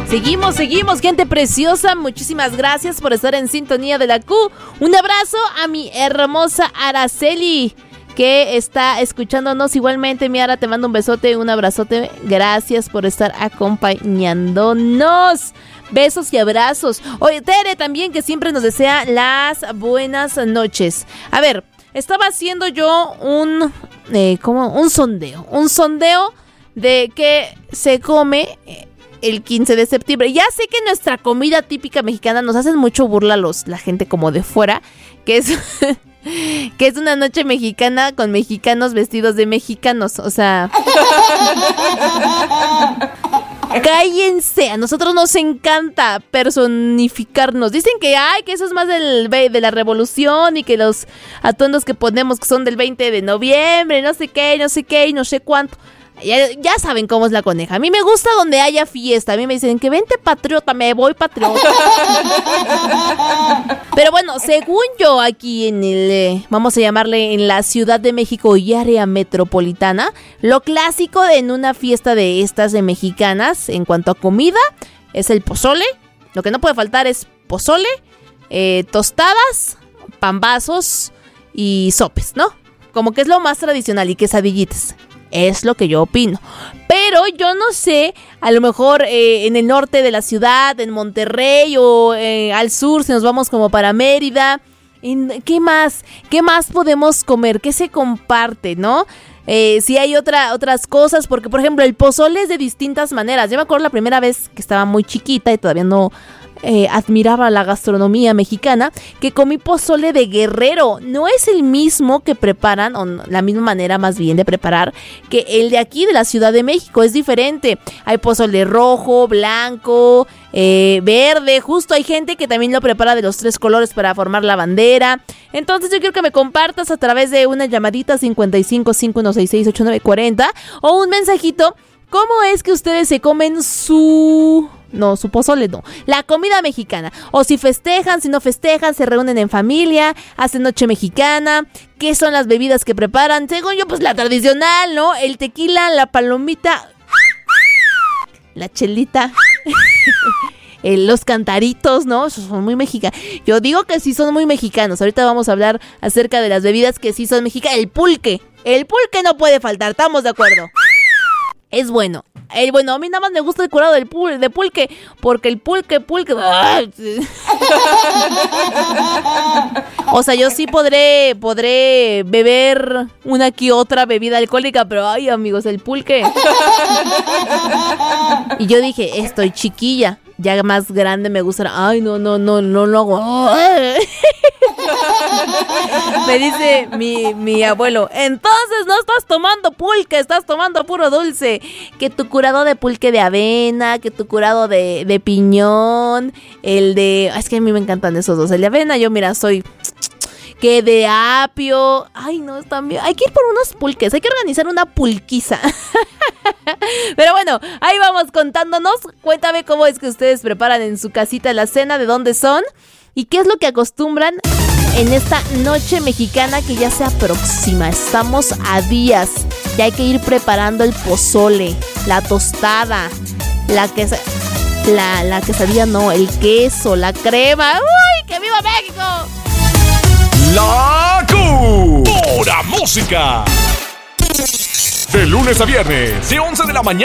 Seguimos, gente preciosa. Muchísimas gracias por estar en sintonía de la Q. Un abrazo a mi hermosa Araceli, que está escuchándonos igualmente. Mi Ara, te mando un besote, un abrazote. Gracias por estar acompañándonos. Besos y abrazos. Oye, Tere también, que siempre nos desea las buenas noches. A ver, estaba haciendo yo un sondeo de qué se come el 15 de septiembre. Ya sé que nuestra comida típica mexicana nos hacen mucho burla la gente como de fuera, que es que es una noche mexicana con mexicanos vestidos de mexicanos, o sea, cállense, a nosotros nos encanta personificarnos. Dicen que eso es más de la revolución y que los atuendos que ponemos que son del 20 de noviembre, no sé qué y no sé cuánto. Ya saben cómo es la coneja. A mí me gusta donde haya fiesta. A mí me dicen que vente patriota, me voy patriota. Pero bueno, según yo aquí en vamos a llamarle en la Ciudad de México y área metropolitana, lo clásico en una fiesta de estas de mexicanas en cuanto a comida es el pozole. Lo que no puede faltar es pozole, tostadas, pambazos y sopes, ¿no? Como que es lo más tradicional, y quesadillitas. Es lo que yo opino. Pero yo no sé, a lo mejor en el norte de la ciudad, en Monterrey o al sur, si nos vamos como para Mérida, ¿qué más podemos comer? ¿Qué se comparte, no? Si hay otras cosas, porque por ejemplo el pozole es de distintas maneras. Yo me acuerdo la primera vez que estaba muy chiquita y todavía no admiraba la gastronomía mexicana, que comí pozole de Guerrero. No es el mismo que preparan, o la misma manera más bien de preparar, que el de aquí de la Ciudad de México. Es diferente. Hay pozole rojo, blanco, verde. Justo hay gente que también lo prepara de los 3 colores para formar la bandera. Entonces yo quiero que me compartas a través de una llamadita 55 5166 8940 o un mensajito. ¿Cómo es que ustedes se comen su pozole no, la comida mexicana? O si festejan, si no festejan, se reúnen en familia, hacen noche mexicana. ¿Qué son las bebidas que preparan? Según yo, pues la tradicional, ¿no? El tequila, la palomita, la chelita, los cantaritos, ¿no? Son muy mexicanos. Yo digo que sí son muy mexicanos. Ahorita vamos a hablar acerca de las bebidas que sí son mexicanas. El pulque no puede faltar, ¿estamos de acuerdo? Es bueno. Bueno, a mí nada más me gusta el curado de pulque, porque el pulque. O sea, yo sí podré beber una que otra bebida alcohólica, pero ay, amigos, el pulque. Y yo dije, estoy chiquilla, ya más grande me gustará. Ay, no lo hago. Me dice mi abuelo, entonces no estás tomando pulque, estás tomando puro dulce. Que tu curado de pulque de avena, que tu curado de piñón, es que a mí me encantan esos dos. El de avena, yo mira, soy que de apio. Ay, no, están bien. Hay que ir por unos pulques, hay que organizar una pulquiza. Pero bueno, ahí vamos contándonos. Cuéntame cómo es que ustedes preparan en su casita la cena, de dónde son y qué es lo que acostumbran en esta noche mexicana que ya se aproxima. Estamos a días. Ya hay que ir preparando el pozole, la tostada, la quesadilla no, el queso, la crema. ¡Uy, que viva México! La Q. Pura música. De lunes a viernes, de 11 de la mañana